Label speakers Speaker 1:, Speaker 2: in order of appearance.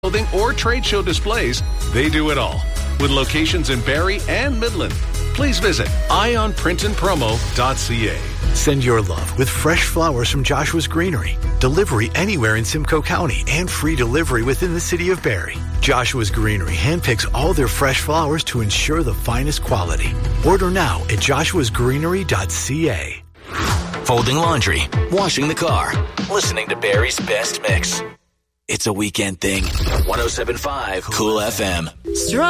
Speaker 1: clothing or trade show displays, they do it all. With locations in Barrie and Midland. Please visit ionprintandpromo.ca.
Speaker 2: Send your love with fresh flowers from Joshua's Greenery. Delivery anywhere in Simcoe County and free delivery within the city of Barrie. Joshua's Greenery handpicks all their fresh flowers to ensure the finest quality. Order now at joshuasgreenery.ca.
Speaker 3: Folding laundry, washing the car, listening to Barrie's best mix. It's a weekend thing. 107.5 Cool FM.